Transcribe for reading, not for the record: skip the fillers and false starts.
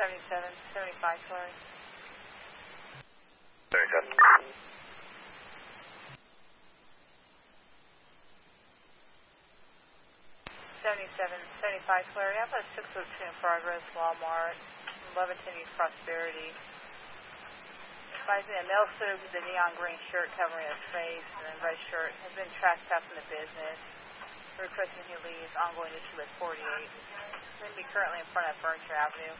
7775 Clary. 7775 Clary. I've got a 602 in progress, Walmart, 1110 East Prosperity. Advising a male suit with a neon green shirt covering his face and a red shirt has been tracked up in the business. Requesting he leaves. Ongoing issue with 48. Going to be currently in front of Furniture Avenue.